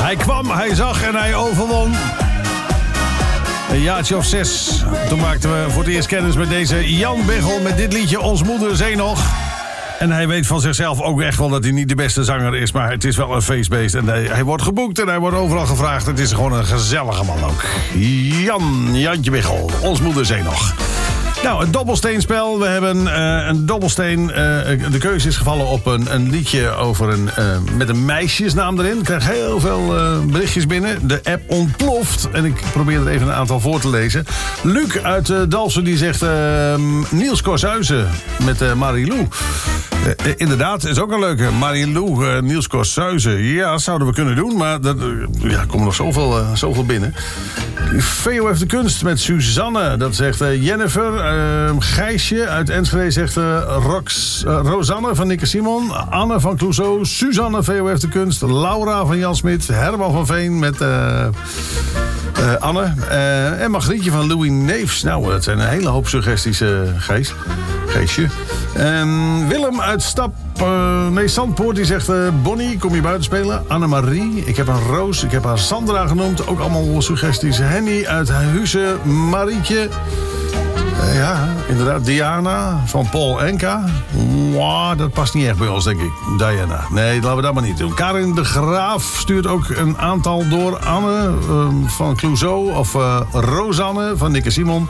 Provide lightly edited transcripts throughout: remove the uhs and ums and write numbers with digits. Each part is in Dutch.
Hij kwam, hij zag en hij overwon. Een jaartje of 6. Toen maakten we voor het eerst kennis met deze Jan Biggel met dit liedje Ons Moeder Zee nog. En hij weet van zichzelf ook echt wel dat hij niet de beste zanger is. Maar het is wel een feestbeest. En hij wordt geboekt en hij wordt overal gevraagd. Het is gewoon een gezellige man ook. Jantje Biggel, Ons Moeder Zee nog. Nou, het dobbelsteenspel. We hebben een dobbelsteen. De keuze is gevallen op een liedje over met een meisjesnaam erin. Ik krijg heel veel berichtjes binnen. De app ontploft. En ik probeer er even een aantal voor te lezen. Luc uit Dalfsen die zegt Niels Korshuizen met Marilou. Inderdaad, is ook een leuke. Marilou, Niels Korshuizen. Ja, zouden we kunnen doen. Maar er komen nog zoveel binnen. VOF de Kunst met Suzanne. Dat zegt Jennifer. Gijsje uit Enschede zegt Rosanne van Nikke Simon. Anne van Clouseau. Suzanne VOF de Kunst. Laura van Jan Smit. Herman van Veen met Anne. En Margrietje van Louis Neefs. Nou, dat zijn een hele hoop suggesties, Geesje. Willem uit Zandpoort, die zegt Bonnie, kom je buiten spelen? Annemarie, ik heb een Roos, ik heb haar Sandra genoemd. Ook allemaal suggesties. Henny uit Huizen, Marietje. Ja, inderdaad, Diana van Paul Enka. Wow, dat past niet echt bij ons, denk ik. Diana. Nee, laten we dat maar niet doen. Karin de Graaf stuurt ook een aantal door. Anne van Clouseau of Rosanne van Nikke Simon.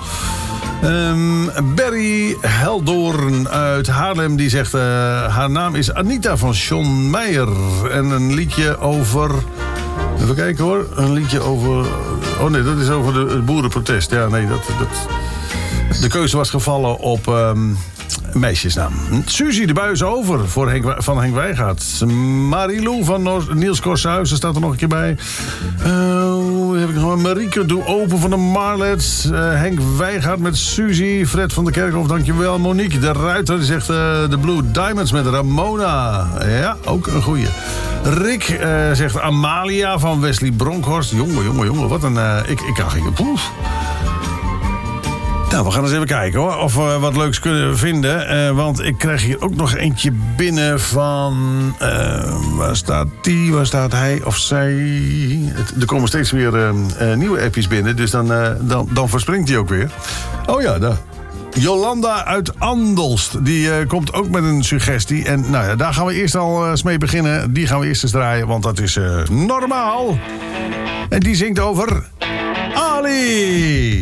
Berry Heldoorn uit Haarlem, die zegt haar naam is Anita van John Meijer. En een liedje over... Even kijken hoor. Een liedje over... Oh nee, dat is over het boerenprotest. Ja, nee, de keuze was gevallen op meisjesnaam. Suzy de Buis over van Henk Wijngaard. Marilou van Niels Korshuizen staat er nog een keer bij. Heb ik nog Marieke Doe Open van de Marlets. Henk Wijngaard met Suzy. Fred van der Kerkhof, dankjewel. Monique de Ruiter die zegt de Blue Diamonds met Ramona. Ja, ook een goeie. Rick zegt Amalia van Wesley Bronkhorst. Jongen, wat een... Ik kan geen poef. Nou, we gaan eens even kijken hoor, of we wat leuks kunnen vinden. Want ik krijg hier ook nog eentje binnen van... waar staat die? Waar staat hij of zij? Er komen steeds weer nieuwe appjes binnen, dus dan verspringt hij ook weer. Oh ja, daar. Jolanda uit Andelst, die komt ook met een suggestie. En nou ja, daar gaan we eerst al eens mee beginnen. Die gaan we eerst eens draaien, want dat is normaal. En die zingt over Ali.